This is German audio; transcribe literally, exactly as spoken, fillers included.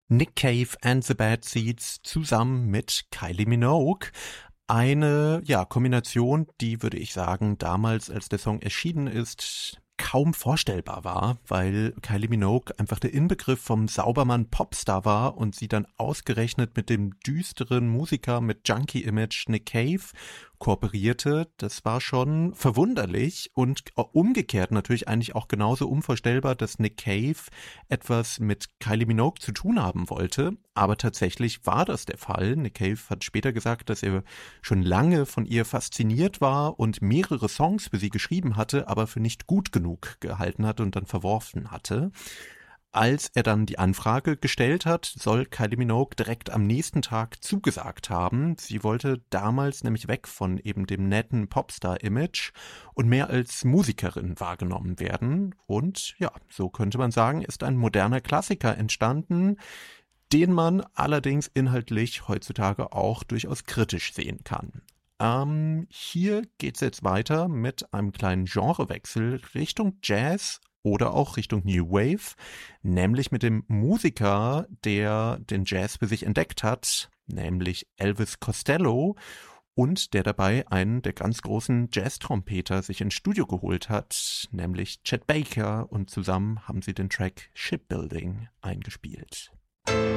Nick Cave and the Bad Seeds zusammen mit Kylie Minogue. Eine, ja, Kombination, die, würde ich sagen, damals, als der Song erschienen ist, kaum vorstellbar war, weil Kylie Minogue einfach der Inbegriff vom Saubermann-Popstar war und sie dann ausgerechnet mit dem düsteren Musiker mit Junkie-Image Nick Cave kooperierte. Das war schon verwunderlich und umgekehrt natürlich eigentlich auch genauso unvorstellbar, dass Nick Cave etwas mit Kylie Minogue zu tun haben wollte. Aber tatsächlich war das der Fall. Nick Cave hat später gesagt, dass er schon lange von ihr fasziniert war und mehrere Songs für sie geschrieben hatte, aber für nicht gut genug gehalten hatte und dann verworfen hatte. Als er dann die Anfrage gestellt hat, soll Kylie Minogue direkt am nächsten Tag zugesagt haben. Sie wollte damals nämlich weg von eben dem netten Popstar-Image und mehr als Musikerin wahrgenommen werden. Und ja, so könnte man sagen, ist ein moderner Klassiker entstanden, den man allerdings inhaltlich heutzutage auch durchaus kritisch sehen kann. Ähm, hier geht's jetzt weiter mit einem kleinen Genrewechsel Richtung Jazz oder auch Richtung New Wave, nämlich mit dem Musiker, der den Jazz für sich entdeckt hat, nämlich Elvis Costello, und der dabei einen der ganz großen Jazz-Trompeter sich ins Studio geholt hat, nämlich Chet Baker, und zusammen haben sie den Track Shipbuilding eingespielt.